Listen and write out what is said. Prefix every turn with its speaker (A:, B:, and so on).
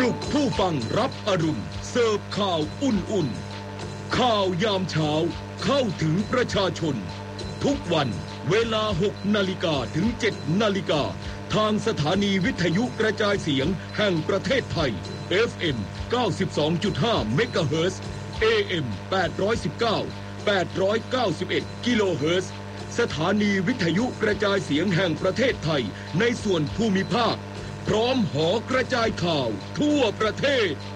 A: ลุกผู้ฟังรับอรุณเสิร์ฟข่าวอุ่นๆข่าวยามเช้าเข้าถึงประชาชนทุกวันเวลา 6 นาฬิกาถึง 7 นาฬิกาทางสถานีวิทยุกระจายเสียงแห่งประเทศไทย FM 92.5 เมกะเฮิรตซ์ AM 819 891 กิโลเฮิรตซ์สถานีวิทยุกระจายเสียงแห่งประเทศไทยในส่วนภูมิภาคพร้อมหอกระจายข่าวทั่วประเทศ